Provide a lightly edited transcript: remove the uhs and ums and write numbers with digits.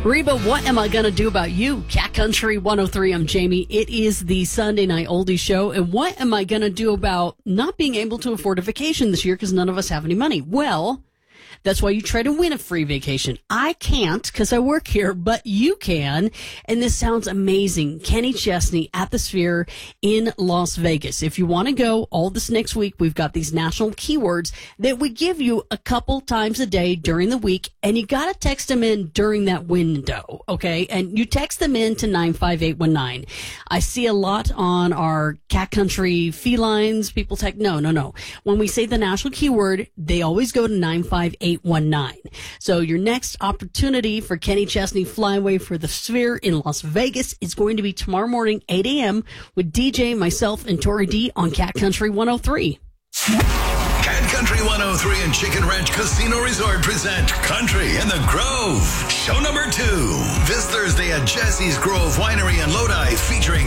Reba, what am I going to do about you? Cat Country 103, I'm Jamie. It is the Sunday Night Oldie Show. And what am I going to do about not being able to afford a vacation this year because none of us have any money? Well, that's why you try to win a free vacation. I can't because I work here, but you can. And this sounds amazing. Kenny Chesney at the Sphere in Las Vegas. If you want to go all this next week, we've got these national keywords that we give you a couple times a day during the week. And you got to text them in during that window. Okay. And you text them in to 95819. I see a lot on our Cat Country felines. People text, no. When we say the national keyword, they always go to 95819. So your next opportunity for Kenny Chesney flying away for the Sphere in Las Vegas is going to be tomorrow morning, 8 a.m. with DJ, myself, and Tori D on Cat Country 103. Cat Country 103 and Chicken Ranch Casino Resort present Country in the Grove. Show number 2. This Thursday at Jesse's Grove Winery in Lodi featuring